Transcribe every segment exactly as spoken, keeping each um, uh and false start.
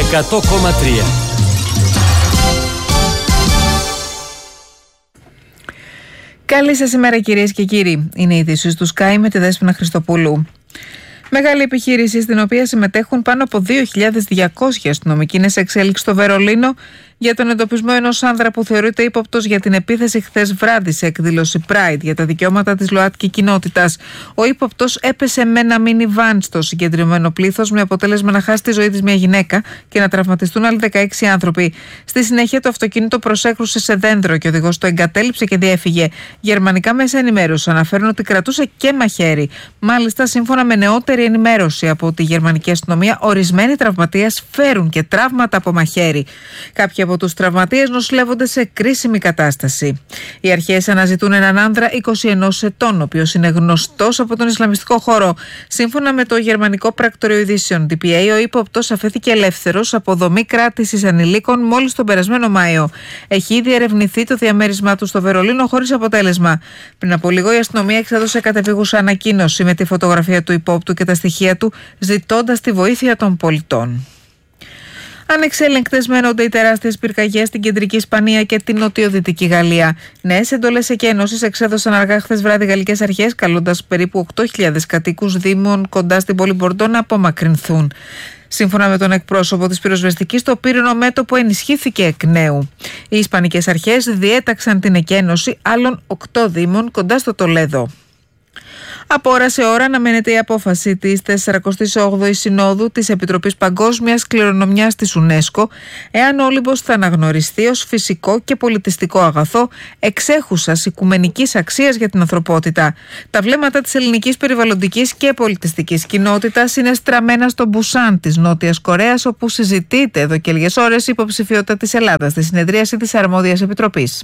εκατό κόμμα τρία. Καλή σας ημέρα κυρίες και κύριοι. Είναι οι ειδήσεις του Sky με τη Δέσποινα Χριστοπούλου. Μεγάλη επιχείρηση στην οποία συμμετέχουν πάνω από δύο χιλιάδες διακόσιοι αστυνομικοί είναι σε εξέλιξη στο Βερολίνο για τον εντοπισμό ενός άνδρα που θεωρείται ύποπτος για την επίθεση χθες βράδυ σε εκδήλωση Pride για τα δικαιώματα της ΛΟΑΤΚΙ κοινότητας. Ο ύποπτος έπεσε με ένα μίνι-βαν στο συγκεντρωμένο πλήθος με αποτέλεσμα να χάσει τη ζωή της μια γυναίκα και να τραυματιστούν άλλοι δεκαέξι άνθρωποι. Στη συνέχεια το αυτοκίνητο προσέκρουσε σε δέντρο και ο οδηγός το εγκατέλειψε και διέφυγε. Γερμανικά μέσα ενημέρωση αναφέρουν ότι κρατούσε και μαχαίρι. Μάλιστα, σύμφωνα με νεότερη ενημέρωση από τη γερμανική αστυνομία, ορισμένοι τραυματίες φέρουν και τραύματα από μαχαίρι. Κάποιοι από τους τραυματίες νοσηλεύονται σε κρίσιμη κατάσταση. Οι αρχές αναζητούν έναν άνδρα είκοσι ενός ετών, ο οποίος είναι γνωστός από τον Ισλαμιστικό χώρο. Σύμφωνα με το γερμανικό πρακτορείο ειδήσεων ντι πι έι, ο ύποπτος αφέθηκε ελεύθερος από δομή κράτησης ανηλίκων μόλις τον περασμένο Μάιο. Έχει ήδη ερευνηθεί το διαμέρισμά του στο Βερολίνο χωρίς αποτέλεσμα. Πριν από λίγο, η αστυνομία εξέδωσε κατεπίγουσα ανακοίνωση με τη φωτογραφία του υπόπτου και τα στοιχεία του, ζητώντας τη βοήθεια των πολιτών. Ανεξέλεγκτες μένονται οι τεράστιες πυρκαγιές στην κεντρική Ισπανία και την νοτιοδυτική Γαλλία. Νέες εντολές εκένωσης εξέδωσαν αργά χθες βράδυ γαλλικές αρχές, καλώντας περίπου οκτώ χιλιάδες κατοίκους δήμων κοντά στην πόλη Μπορντό να απομακρυνθούν. Σύμφωνα με τον εκπρόσωπο της πυροσβεστικής, το πύρινο μέτωπο ενισχύθηκε εκ νέου. Οι ισπανικές αρχές διέταξαν την εκένωση άλλων οκτώ δήμων κοντά στο Τολέδο. Από ώρα σε ώρα αναμένεται η απόφαση της σαρακοστής όγδοης Συνόδου της Επιτροπής Παγκόσμιας Κληρονομιάς της UNESCO, εάν ο Όλυμπος θα αναγνωριστεί ως φυσικό και πολιτιστικό αγαθό εξέχουσας οικουμενικής αξίας για την ανθρωπότητα. Τα βλέμματα της ελληνικής περιβαλλοντικής και πολιτιστικής κοινότητας είναι στραμμένα στο Μπουσάν της Νότιας Κορέας, όπου συζητείται εδώ και λίγες ώρες η υποψηφιότητα της Ελλάδας στη συνεδρίαση της Αρμόδιας Επιτροπής.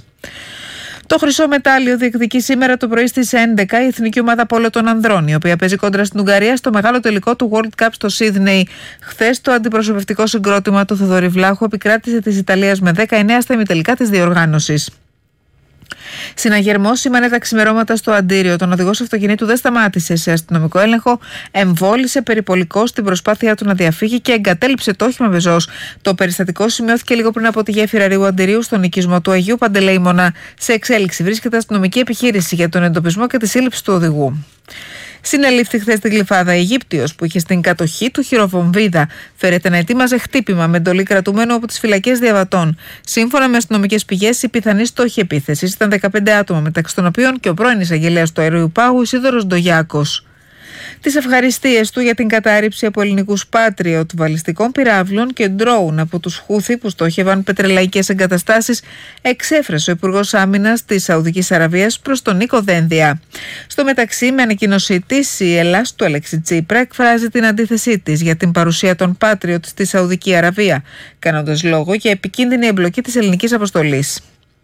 Το χρυσό μετάλλιο διεκδικεί σήμερα το πρωί στις έντεκα η εθνική ομάδα πόλο των ανδρών, η οποία παίζει κόντρα στην Ουγγαρία στο μεγάλο τελικό του World Cup στο Σίδνεϊ. Χθες το αντιπροσωπευτικό συγκρότημα του Θοδωρή Βλάχου επικράτησε της Ιταλίας με δέκα εννέα στα ημιτελικά της διοργάνωσης. Συναγερμός σήμανε τα ξημερώματα στο Αντίριο. Τον οδηγός αυτοκινήτου δεν σταμάτησε σε αστυνομικό έλεγχο, εμβόλησε περιπολικό στην προσπάθεια του να διαφύγει και εγκατέλειψε το όχημα πεζός. Το περιστατικό σημειώθηκε λίγο πριν από τη γέφυρα Ρίου Αντιρίου στον οικισμό του Αγίου Παντελεήμονα. Σε εξέλιξη βρίσκεται αστυνομική επιχείρηση για τον εντοπισμό και τη σύλληψη του οδηγού. Συνελήφθη χθες στην Γλυφάδα Αιγύπτιος που είχε στην κατοχή του χειροβομβίδα. Φέρεται να ετοίμαζε χτύπημα με εντολή κρατουμένου από τις φυλακές διαβατών. Σύμφωνα με αστυνομικές πηγές, η πιθανή στόχη επίθεσης ήταν δεκαπέντε άτομα, μεταξύ των οποίων και ο πρώην εισαγγελέας του Αερίου Πάγου, Ισίδωρος Ντογιάκος. Τις ευχαριστίες του για την κατάρριψη από ελληνικούς Patriot βαλιστικών πυράβλων και ντρόουν από τους Χούθι που στόχευαν πετρελαϊκές εγκαταστάσεις εξέφρασε ο Υπουργός Άμυνας της Σαουδικής Αραβίας προς τον Νίκο Δένδια. Στο μεταξύ, με ανακοίνωσή της, η Ελλάς του Αλέξη Τσίπρα εκφράζει την αντίθεσή της για την παρουσία των Patriot στη Σαουδική Αραβία, κάνοντας λόγο για επικίνδυνη εμπλοκή της ελληνικής αποστολής.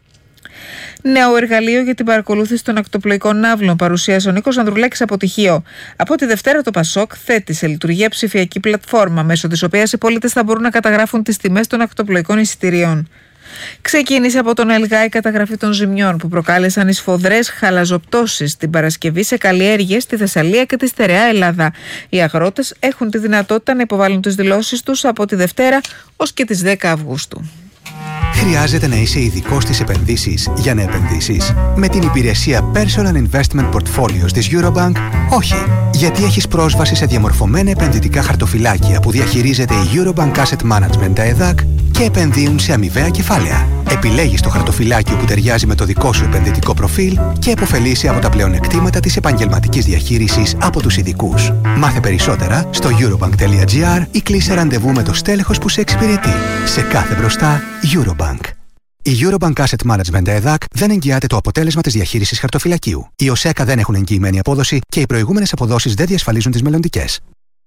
Νέο εργαλείο για την παρακολούθηση των ακτοπλοϊκών ναύλων παρουσίασε ο Νίκος Ανδρουλάκης από Τυχείο. Από τη Δευτέρα το Πασόκ θέτει σε λειτουργία ψηφιακή πλατφόρμα, μέσω της οποίας οι πολίτες θα μπορούν να καταγράφουν τις τιμές των ακτοπλοϊκών εισιτηρίων. Ξεκίνησε από τον ΕΛΓΑ η καταγραφή των ζημιών που προκάλεσαν εισφοδρές χαλαζοπτώσεις την Παρασκευή σε καλλιέργειες στη Θεσσαλία και τη Στερεά Ελλάδα. Οι αγρότες έχουν τη δυνατότητα να υποβάλουν τις δηλώσεις τους από τη Δευτέρα ως και τις δέκα Αυγούστου. Χρειάζεται να είσαι ειδικός στις επενδύσεις για να επενδύσεις? Με την υπηρεσία Personal Investment Portfolios της Eurobank, όχι. Γιατί έχεις πρόσβαση σε διαμορφωμένα επενδυτικά χαρτοφυλάκια που διαχειρίζεται η Eurobank Asset Management, τα ΕΔΑΚ, και επενδύουν σε αμοιβαία κεφάλαια. Επιλέγεις το χαρτοφυλάκιο που ταιριάζει με το δικό σου επενδυτικό προφίλ και επωφελείσαι από τα πλεονεκτήματα της επαγγελματικής διαχείρισης από τους ειδικούς. Μάθε περισσότερα στο eurobank τελεία gr ή κλείσε ραντεβού με το στέλεχος που σε εξυπηρετεί. Σε κάθε μπροστά, Eurobank. Η Eurobank Asset Management ΕΔΑΚ δεν εγγυάται το αποτέλεσμα της διαχείρισης χαρτοφυλακίου. Οι ΟΣΕΚΑ δεν έχουν εγγυημένη απόδοση και οι προηγούμενες αποδόσεις δεν διασφαλίζουν τις μελλοντικές.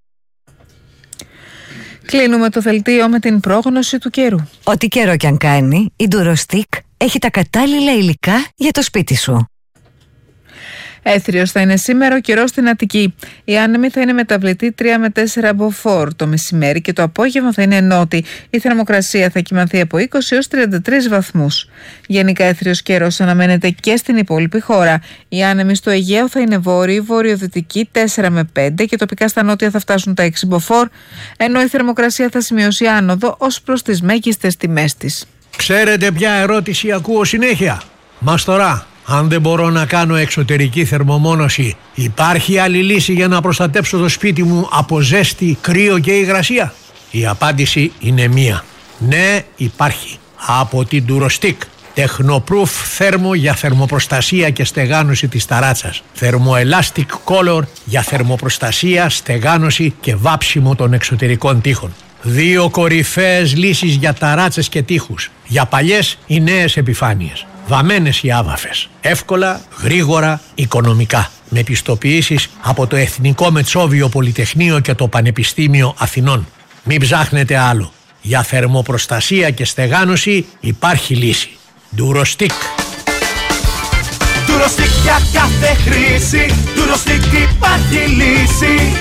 Κλείνουμε το δελτίο με την πρόγνωση του καιρού. Ό,τι καιρό κι αν κάνει, η Ντουροστικ έχει τα κατάλληλα υλικά για το σπίτι σου. Έθριος θα είναι σήμερα ο καιρός στην Αττική. Η άνεμη θα είναι μεταβλητή τρία με τέσσερα μποφόρ το μεσημέρι και το απόγευμα θα είναι νότι. Η θερμοκρασία θα κυμανθεί από είκοσι έως τριάντα τρεις βαθμούς. Γενικά έθριος καιρός αναμένεται και στην υπόλοιπη χώρα. Οι άνεμοι στο Αιγαίο θα είναι βόρειοι, βορειοδυτικοί τέσσερα με πέντε και τοπικά στα νότια θα φτάσουν τα έξι μποφόρ, ενώ η θερμοκρασία θα σημειώσει άνοδο ως προς τις μέγιστες τιμές της. Ξέρετε ποια ερώτηση ακούω συνέχεια? Μαστορά, αν δεν μπορώ να κάνω εξωτερική θερμομόνωση, υπάρχει άλλη λύση για να προστατέψω το σπίτι μου από ζέστη, κρύο και υγρασία? Η απάντηση είναι μία. Ναι, υπάρχει. Από την Durostick. Technoproof θέρμο για θερμοπροστασία και στεγάνωση της ταράτσας. Thermoelastic Color για θερμοπροστασία, στεγάνωση και βάψιμο των εξωτερικών τοίχων. Δύο κορυφαίες λύσεις για ταράτσες και τοίχους. Για παλιές ή νέες επιφάνειες. Βαμμένες ή άβαφες. Εύκολα, γρήγορα, οικονομικά. Με πιστοποιήσεις από το Εθνικό Μετσόβιο Πολυτεχνείο και το Πανεπιστήμιο Αθηνών. Μην ψάχνετε άλλο. Για θερμοπροστασία και στεγάνωση υπάρχει λύση. Durostick. Durostick για κάθε χρήση. Durostick υπάρχει λύση.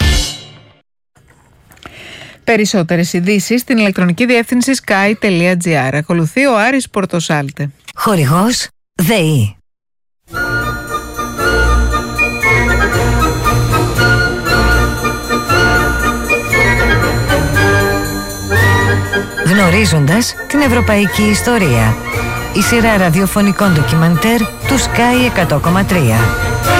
Περισσότερες ειδήσεις στην ηλεκτρονική διεύθυνση sky τελεία gr. Ακολουθεί ο Άρης Πορτοσάλτε. Χορηγός ΔΕΗ. Γνωρίζοντας την ευρωπαϊκή ιστορία. Η σειρά ραδιοφωνικών ντοκιμαντέρ του Sky εκατό κόμμα τρία.